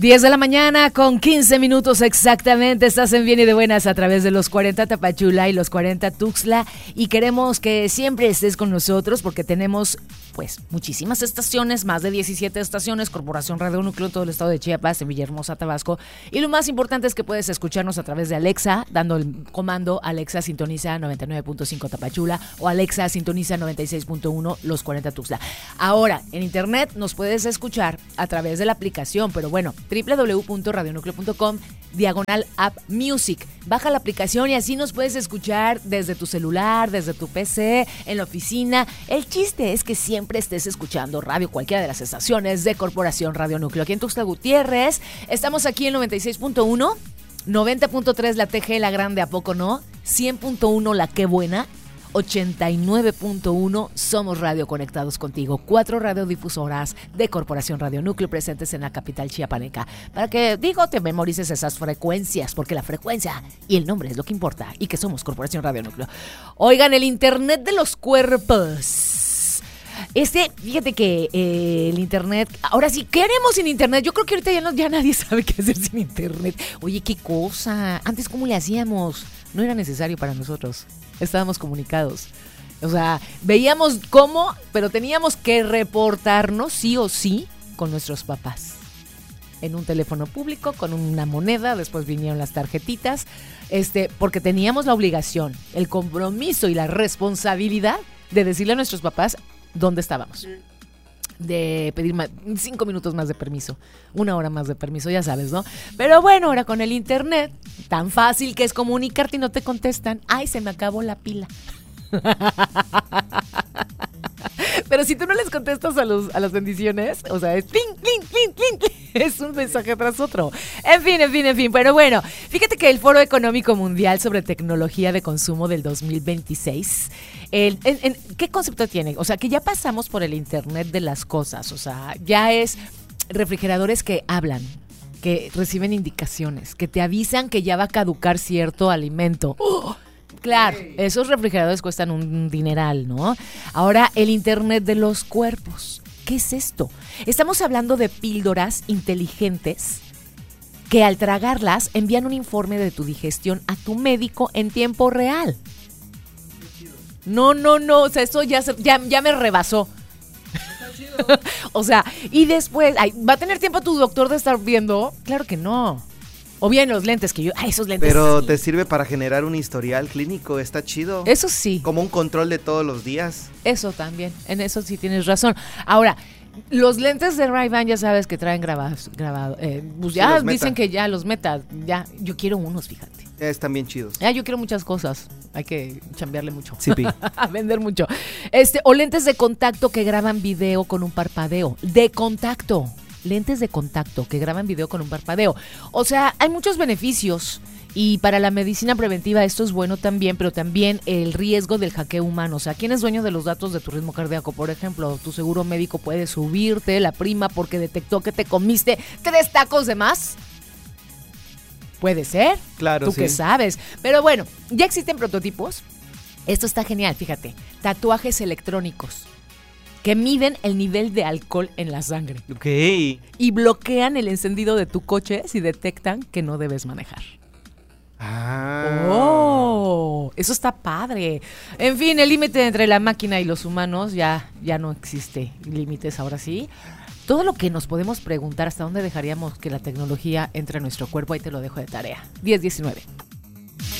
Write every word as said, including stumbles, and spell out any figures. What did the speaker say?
diez de la mañana con quince minutos exactamente. Estás en Bien y de Buenas a través de los cuarenta Tapachula y los cuarenta Tuxtla. Y queremos que siempre estés con nosotros porque tenemos pues muchísimas estaciones, más de diecisiete estaciones, Corporación Radio Núcleo en todo el estado de Chiapas, en Villahermosa, Tabasco. Y lo más importante es que puedes escucharnos a través de Alexa, dando el comando Alexa sintoniza noventa y nueve punto cinco Tapachula o Alexa sintoniza noventa y seis punto uno los cuarenta Tuxtla. Ahora, en internet nos puedes escuchar a través de la aplicación, pero bueno, doble u doble u doble u punto radio núcleo punto com diagonal app music. Baja la aplicación y así nos puedes escuchar desde tu celular, desde tu P C, en la oficina. El chiste es que siempre estés escuchando radio, cualquiera de las estaciones de Corporación Radio Núcleo. Aquí en Tuxtla Gutiérrez, estamos aquí en noventa y seis punto uno, noventa punto tres la T G, la grande, ¿a poco no? cien punto uno la Qué Buena, ochenta y nueve punto uno Somos Radio, conectados contigo. Cuatro radiodifusoras de Corporación Radio Núcleo presentes en la capital chiapaneca. Para que, digo, te memorices esas frecuencias, porque la frecuencia y el nombre es lo que importa, y que somos Corporación Radio Núcleo. Oigan, el internet de los cuerpos. Este, fíjate que eh, el internet, ahora sí, ¿qué haremos sin internet? Yo creo que ahorita ya, no, ya nadie sabe qué hacer sin internet. Oye, qué cosa. Antes, ¿cómo le hacíamos? No era necesario para nosotros. Estábamos comunicados. O sea, veíamos cómo, pero teníamos que reportarnos sí o sí con nuestros papás. En un teléfono público, con una moneda, después vinieron las tarjetitas, este, porque teníamos la obligación, el compromiso y la responsabilidad de decirle a nuestros papás dónde estábamos. De pedir más, cinco minutos más de permiso, una hora más de permiso, ya sabes, ¿no? Pero bueno, ahora con el internet, tan fácil que es comunicarte y no te contestan. Ay, se me acabó la pila. Pero si tú no les contestas a, los, a las bendiciones, o sea, es pling, pling, pling, pling, pling, es un mensaje tras otro. En fin, en fin, en fin. Pero bueno, fíjate que el Foro Económico Mundial sobre Tecnología de Consumo del dos mil veintiséis, el, en, en, ¿qué concepto tiene? O sea, que ya pasamos por el Internet de las cosas. O sea, ya es refrigeradores que hablan, que reciben indicaciones, que te avisan que ya va a caducar cierto alimento. ¡Oh! Claro, esos refrigeradores cuestan un dineral, ¿no? Ahora, el internet de los cuerpos. ¿Qué es esto? Estamos hablando de píldoras inteligentes que al tragarlas envían un informe de tu digestión a tu médico en tiempo real. No, no, no, o sea, eso ya, se, ya, ya me rebasó. O sea, y después, ay, ¿va a tener tiempo tu doctor de estar viendo? Claro que no. O bien los lentes que yo... Ah, esos lentes. Pero sí. Te sirve para generar un historial clínico, está chido. Eso sí. Como un control de todos los días. Eso también, en eso sí tienes razón. Ahora, los lentes de Ray-Ban ya sabes que traen grabados, grabado, eh, pues ya sí, dicen que ya los Meta, ya, yo quiero unos, fíjate. Ya están bien chidos. Ya, yo quiero muchas cosas, hay que chambearle mucho. Sí, pi. A vender mucho. Este, o lentes de contacto que graban video con un parpadeo. De contacto. Lentes de contacto que graban video con un parpadeo. O sea, hay muchos beneficios y para la medicina preventiva esto es bueno también, pero también el riesgo del hackeo humano. O sea, ¿quién es dueño de los datos de tu ritmo cardíaco? Por ejemplo, tu seguro médico puede subirte la prima porque detectó que te comiste tres tacos de más. Puede ser. Claro, Tú sí. que sabes. Pero bueno, ya existen prototipos. Esto está genial, fíjate. Tatuajes electrónicos que miden el nivel de alcohol en la sangre. Ok. Y bloquean el encendido de tu coche si detectan que no debes manejar. Ah. ¡Oh! Eso está padre. En fin, el límite entre la máquina y los humanos ya, ya no existe. Límites ahora sí. Todo lo que nos podemos preguntar, ¿hasta dónde dejaríamos que la tecnología entre a nuestro cuerpo? Ahí te lo dejo de tarea. diez diecinueve.